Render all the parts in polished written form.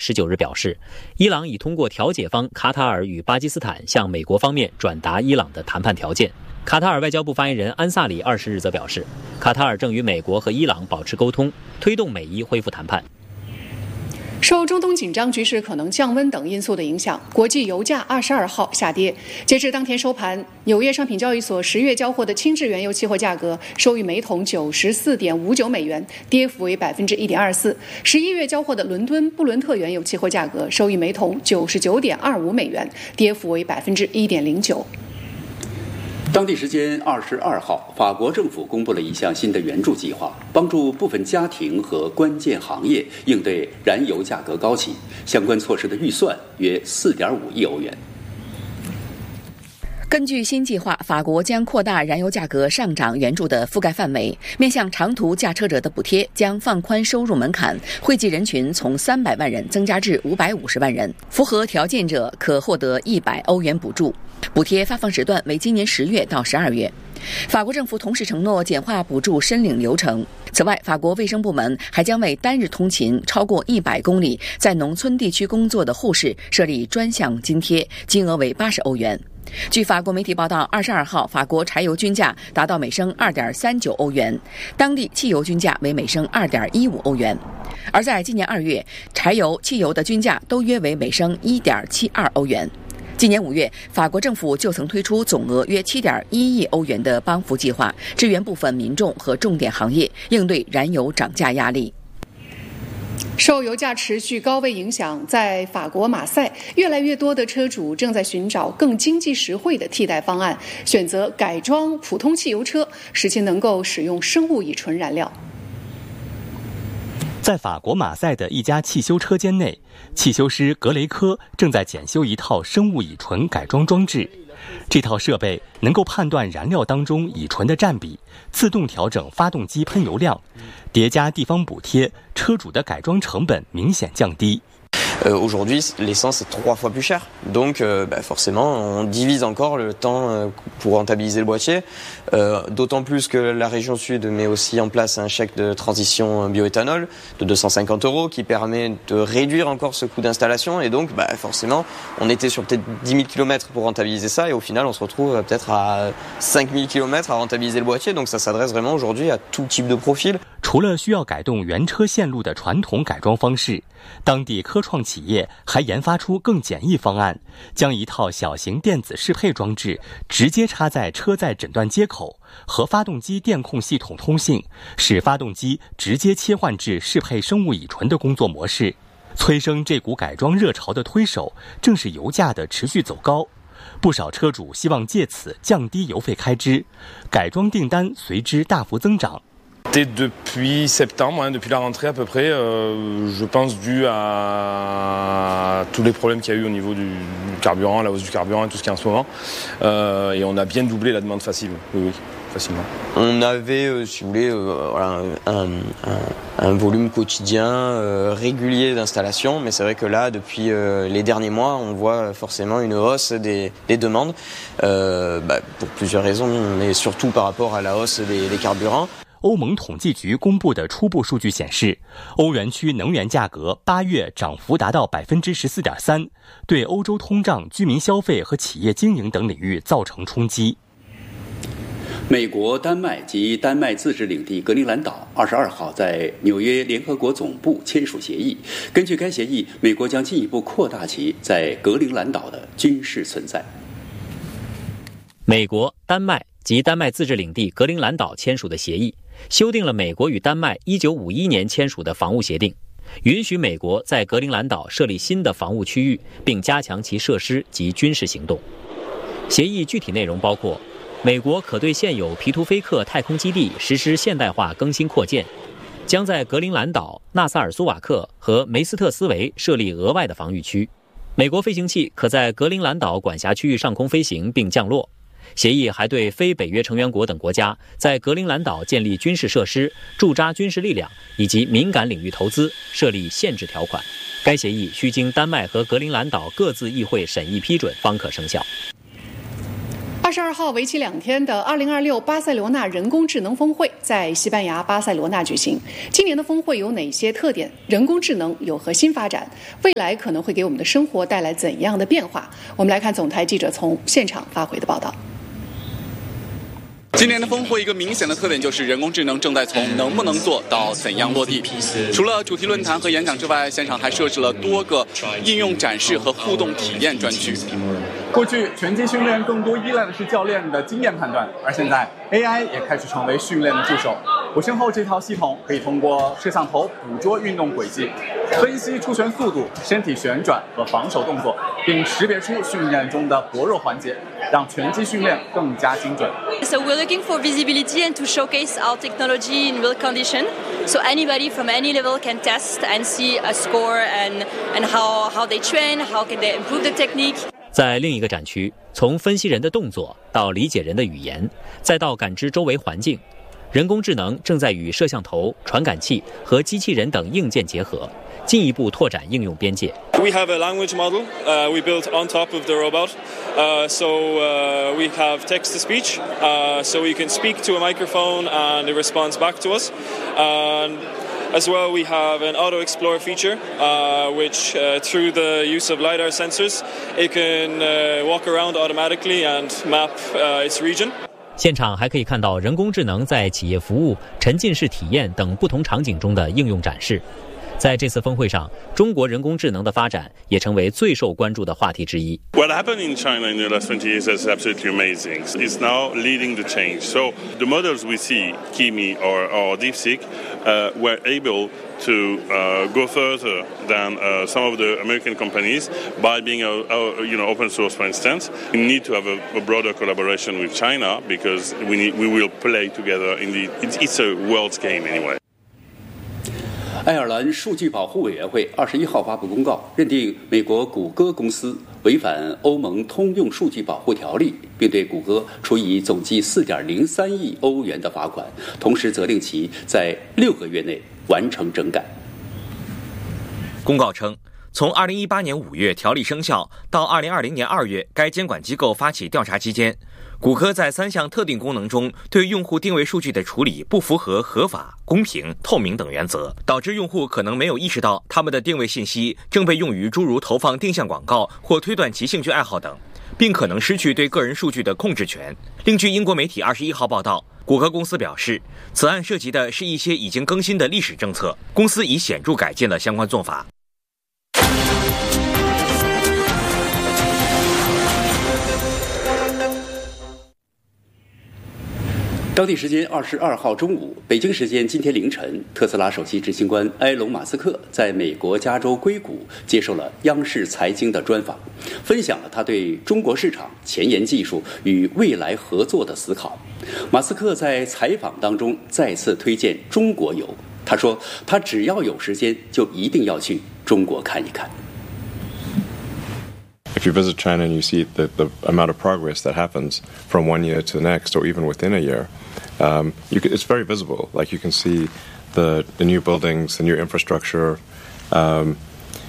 19日表示，伊朗已通过调解方卡塔尔与巴基斯坦向美国方面转达伊朗的谈判条件。卡塔尔外交部发言人安萨里20日则表示，卡塔尔正与美国和伊朗保持沟通，推动美伊恢复谈判。 受中东紧张局势可能降温等因素的影响，国际油价22号下跌。截至当天收盘，纽约商品交易所10月交货的轻质原油期货价格收于每桶94.59美元，跌幅为1.24%；11月交货的伦敦布伦特原油期货价格收于每桶99.25美元，跌幅为1.09%。 当地时间22号，法国政府公布了一项新的援助计划，帮助部分家庭和关键行业应对燃油价格高企。相关措施的预算约4.5亿欧元。 根据新计划，法国将扩大燃油价格上涨援助的覆盖范围，面向长途驾车者的补贴将放宽收入门槛，惠及人群从300万人增加至550万人，符合条件者可获得100欧元补助。补贴发放时段为今年10月到12月。法国政府同时承诺简化补助申领流程。此外，法国卫生部门还将为单日通勤超过100公里在农村地区工作的护士设立专项津贴，金额为80欧元。据法国媒体报道，22号法国柴油均价达到每升2.39欧元，当地汽油均价为每升2.15欧元。而在今年2月，柴油、汽油的均价都约为每升1.72欧元。今年5月，法国政府就曾推出总额约7.1亿欧元的帮扶计划，支援部分民众和重点行业，应对燃油涨价压力。 受油价持续高位影响，在法国马赛，越来越多的车主正在寻找更经济实惠的替代方案，选择改装普通汽油车，使其能够使用生物乙醇燃料。 在法国马赛的一家汽修车间内，汽修师格雷科正在检修一套生物乙醇改装装置。这套设备能够判断燃料当中乙醇的占比，自动调整发动机喷油量，叠加地方补贴，车主的改装成本明显降低。 Aujourd'hui, l'essence est 3 fois plus chère. Donc, forcément, on divise encore le temps pour rentabiliser le boîtier. D'autant plus que la région Sud met aussi en place un chèque de transition bioéthanol de 250 € qui permet de réduire encore ce coût d'installation. Et donc, forcément, on était sur peut-être 10 000 km pour rentabiliser ça. Et au final, on se retrouve peut-être à 5 000 km à rentabiliser le boîtier. Donc, ça s'adresse vraiment aujourd'hui à tout type de profil. 除了需要改动原车线路的传统改装方式，当地科创企业还研发出更简易方案，将一套小型电子适配装置直接插在车载诊断接口，和发动机电控系统通信，使发动机直接切换至适配生物乙醇的工作模式。催生这股改装热潮的推手，正是油价的持续走高。不少车主希望借此降低油费开支，改装订单随之大幅增长。 Depuis septembre, depuis la rentrée à peu près, je pense dû à tous les problèmes qu'il y a eu au niveau du carburant, la hausse du carburant et tout ce qu'il y a en ce moment. Et on a bien doublé la demande facile, oui, facilement. On avait, si vous voulez, un volume quotidien régulier d'installation, mais c'est vrai que là, depuis les derniers mois, on voit forcément une hausse des demandes, pour plusieurs raisons, mais surtout par rapport à la hausse des carburants. 欧盟统计局公布的初步数据显示，欧元区能源价格8月涨幅达到 14.3%， 对欧洲通胀、居民消费和企业经营等领域造成冲击。 美国、丹麦及丹麦自治领地格陵兰岛22号在纽约联合国总部签署协议。根据该协议，美国将进一步扩大其在格陵兰岛的军事存在。 美国、丹麦及丹麦自治领地格陵兰岛签署的协议，修订了美国与丹麦1951年签署的防务协定，允许美国在格陵兰岛设立新的防务区域，并加强其设施及军事行动。协议具体内容包括，美国可对现有皮图菲克太空基地实施现代化更新扩建，将在格陵兰岛、纳萨尔苏瓦克和梅斯特斯维设立额外的防御区。美国飞行器可在格陵兰岛管辖区域上空飞行并降落。协议还对非北约成员国等国家在格陵兰岛建立军事设施、驻扎军事力量以及敏感领域投资设立限制条款。该协议需经丹麦和格陵兰岛各自议会审议批准方可生效。 22号为期2天的2026巴塞罗那人工智能峰会在西班牙巴塞罗那举行。今年的峰会有哪些特点？人工智能有何新发展？未来可能会给我们的生活带来怎样的变化？我们来看总台记者从现场发回的报道。 今年的峰会一个明显的特点就是人工智能正在从能不能做到怎样落地。除了主题论坛和演讲之外，现场还设置了多个应用展示和互动体验专区。 过去拳击训练更多依赖的是教练的经验判断，而现在 AI 也开始成为训练的助手。我身后这套系统可以通过摄像头捕捉运动轨迹，分析出拳速度、身体旋转和防守动作，并识别出训练中的薄弱环节，让拳击训练更加精准。 So we're looking for visibility and to showcase our technology in real condition. So anybody from any level can test and see a score and how they train, how can they improve the technique. 在另一个展区，从分析人的动作到理解人的语言，再到感知周围环境，人工智能正在与摄像头、传感器和机器人等硬件结合，进一步拓展应用边界。 We have a language model we built on top of the robot. So we have text-to-speech, so we can speak to a microphone and it responds back to us. As well, we have an auto explore feature, which through the use of LiDAR sensors, it can walk around automatically and map its region. 现场还可以看到人工智能在企业服务、沉浸式体验等不同场景中的应用展示。在这次峰会上，中国人工智能的发展也成为最受关注的话题之一。 What happened in China in the last 20 years is absolutely amazing. It's now leading the change. So the models we see, Kimi or DeepSeek, were able to go further than some of the American companies by being open source, for instance. We need to have a broader collaboration with China because we will play together in it's a world's game anyway. 爱尔兰数据保护委员会21号发布公告，认定美国谷歌公司违反欧盟通用数据保护条例，并对谷歌处以总计4.03亿欧元的罚款，同时责令其在6个月内完成整改。 公告称，从2018年5月条例生效到2020年2月该监管机构发起调查期间，谷歌在3项特定功能中对用户定位数据的处理不符合合法、公平、透明等原则，导致用户可能没有意识到他们的定位信息正被用于诸如投放定向广告或推断其兴趣爱好等，并可能失去对个人数据的控制权。另据英国媒体21号报道，谷歌公司表示，此案涉及的是一些已经更新的历史政策，公司已显著改进了相关做法。 当地时间22号中午，北京时间今天凌晨，特斯拉首席执行官埃隆·马斯克在美国加州硅谷接受了央视财经的专访，分享了他对中国市场、前沿技术与未来合作的思考。马斯克在采访当中再次推荐中国游，他说他只要有时间就一定要去中国看一看。 If you visit China and you see the amount of progress that happens from one year to the next, or even within a year, it's very visible. Like you can see the new buildings, the new infrastructure, and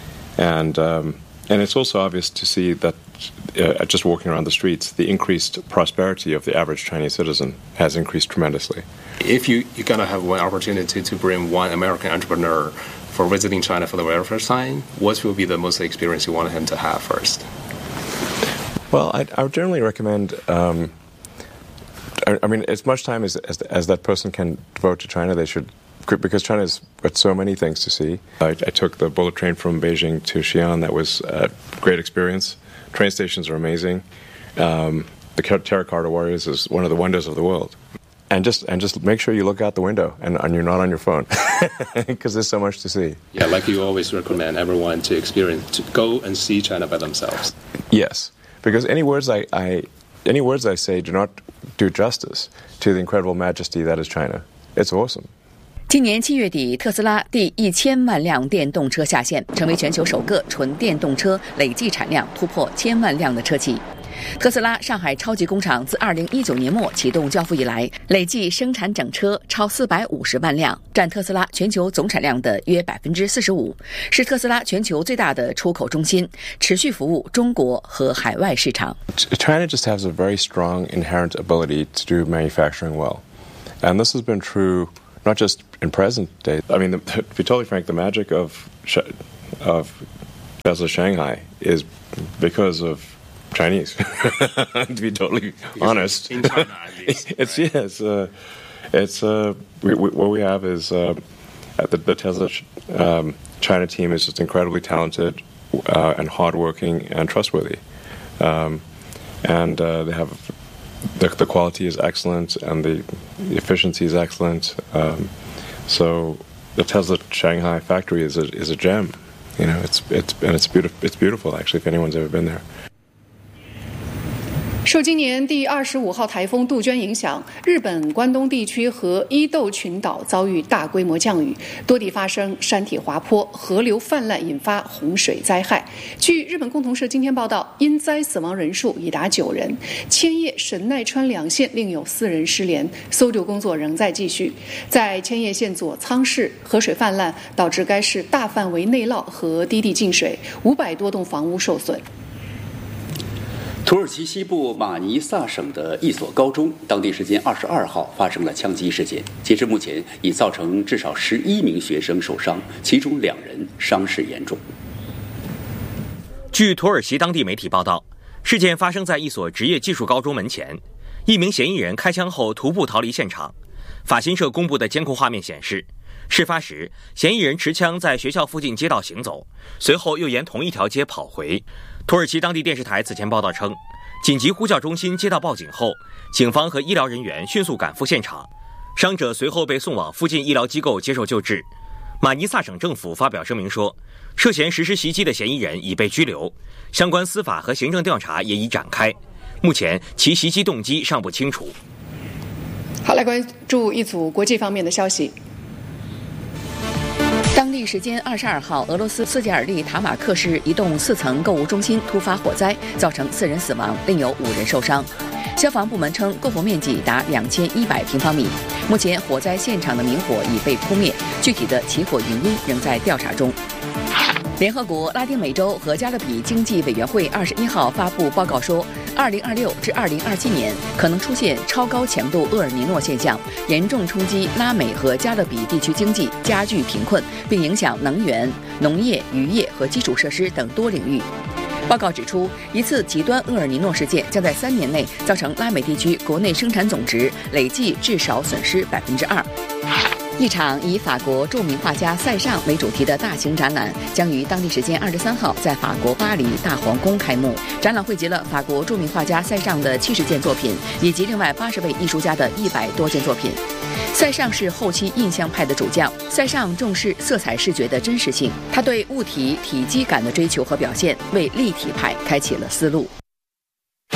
it's also obvious to see that just walking around the streets, the increased prosperity of the average Chinese citizen has increased tremendously. If you're going to have one opportunity to bring one American entrepreneur for visiting China for the very first time, what will be the most experience you want him to have first? Well, I would generally recommend, I mean, as much time as that person can devote to China, they should, because China's got so many things to see. I took the bullet train from Beijing to Xi'an. That was a great experience. Train stations are amazing. The Terracotta Warriors is one of the wonders of the world. And just make sure you look out the window and you're not on your phone, because there's so much to see. Yeah, like you always recommend everyone to go and see China by themselves. Yes, because any words I say do not do justice to the incredible majesty that is China. It's awesome. 今年7月底，特斯拉第1000万辆电动车下线，成为全球首个纯电动车累计产量突破1000万辆的车企。 特斯拉上海超级工厂自2019年末启动交付以来，累计生产整车超450万辆，占特斯拉全球总产量的约45%，是特斯拉全球最大的出口中心，持续服务中国和海外市场。 China just has a very strong inherent ability to do manufacturing well, and this has been true not just in present day. I mean, to be totally frank, the magic of Tesla Shanghai is because of Chinese. To be totally honest, in China at least. What we have is the Tesla China team is just incredibly talented and hardworking and trustworthy, and they have the quality is excellent and the efficiency is excellent. So the Tesla Shanghai factory is a gem. You know, it's beautiful actually if anyone's ever been there. 受今年第25号台风杜鹃影响，日本关东地区和伊豆群岛遭遇大规模降雨，多地发生山体滑坡、河流泛滥，引发洪水灾害。据日本共同社今天报道，因灾死亡人数已达9人，千叶、神奈川两县另有4人失联，搜救工作仍在继续。在千叶县佐仓市，河水泛滥导致该市大范围内涝和低地进水，500多栋房屋受损。 土耳其西部马尼萨省的一所高中，当地时间22号发生了枪击事件。截至目前，已造成至少11名学生受伤，其中2人伤势严重。 据土耳其当地媒体报道，事件发生在一所职业技术高中门前，一名嫌疑人开枪后徒步逃离现场。法新社公布的监控画面显示，事发时嫌疑人持枪在学校附近街道行走，随后又沿同一条街跑回。土耳其当地电视台此前报道称，紧急呼叫中心接到报警后，警方和医疗人员迅速赶赴现场，伤者随后被送往附近医疗机构接受救治。马尼萨省政府发表声明说，涉嫌实施袭击的嫌疑人已被拘留，相关司法和行政调查也已展开，目前其袭击动机尚不清楚。 好，来关注一组国际方面的消息。 当地时间22号，俄罗斯斯捷尔利塔马克市一栋4层购物中心突发火灾，造成4人死亡，另有5人受伤。消防部门称，购火面积达2100平方米。目前，火灾现场的明火已被扑灭，具体的起火原因仍在调查中。联合国拉丁美洲和加勒比经济委员会21号发布报告说，2026至2027年可能出现超高强度厄尔尼诺现象，严重冲击拉美和加勒比地区经济，加剧贫困，并影响能源、农业、渔业和基础设施等多领域。报告指出，一次极端厄尔尼诺事件将在3年内造成拉美地区国内生产总值累计至少损失2%。一场以法国著名画家塞尚为主题的大型展览将于当地时间23号在法国巴黎大皇宫开幕。展览汇集了法国著名画家塞尚的70件作品，以及另外80位艺术家的100多件作品。塞尚是后期印象派的主将，塞尚重视色彩视觉的真实性，他对物体体积感的追求和表现，为立体派开启了思路。